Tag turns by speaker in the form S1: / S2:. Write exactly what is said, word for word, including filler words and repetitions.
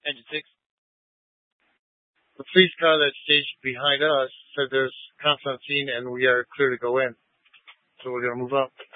S1: Engine six. The police car that's staged behind us said there's cops on scene and we are clear to go in. So we're going to move up.